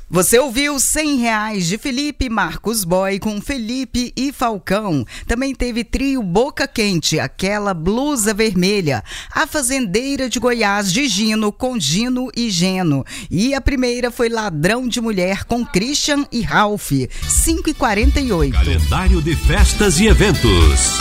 Você ouviu R$100 de Felipe e Marcos Boy com Felipe e Falcão. Também teve trio Boca Quente, Aquela Blusa Vermelha. A Fazendeira de Goiás de Gino com Gino e Geno. E a primeira foi Ladrão de Mulher com Christian e Ralph. 5h48. Calendário de festas e eventos.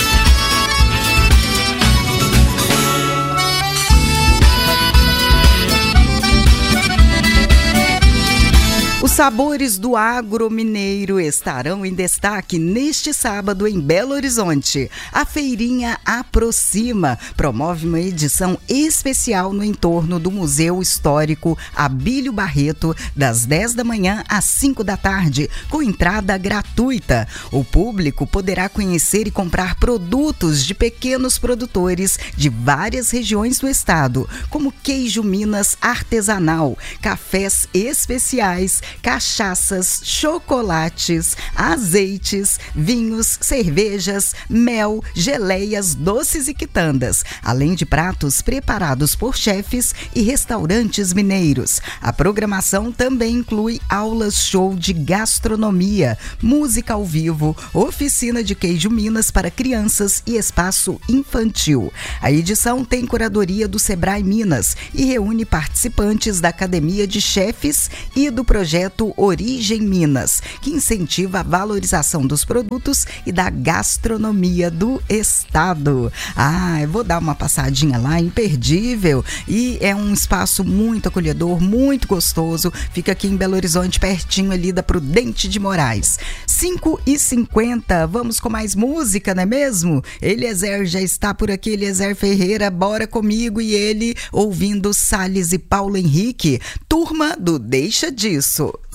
Os sabores do agro mineiro estarão em destaque neste sábado em Belo Horizonte. A Feirinha Aproxima promove uma edição especial no entorno do Museu Histórico Abílio Barreto, das 10 da manhã às 5 da tarde, com entrada gratuita. O público poderá conhecer e comprar produtos de pequenos produtores de várias regiões do estado, como queijo Minas artesanal, cafés especiais, cachaças, chocolates, azeites, vinhos, cervejas, mel, geleias, doces e quitandas, além de pratos preparados por chefes e restaurantes mineiros. A programação também inclui aulas show de gastronomia, música ao vivo, oficina de queijo Minas para crianças e espaço infantil. A edição tem curadoria do Sebrae Minas e reúne participantes da Academia de Chefes e do projeto Origem Minas, que incentiva a valorização dos produtos e da gastronomia do estado. Eu vou dar uma passadinha lá, imperdível, e é um espaço muito acolhedor, muito gostoso, fica aqui em Belo Horizonte, pertinho ali da Prudente de Moraes. 5h50, vamos com mais música, não é mesmo? Eliezer já está por aqui, Eliezer Ferreira, bora comigo, e ele ouvindo Salles e Paulo Henrique, Turma do Deixa Disso.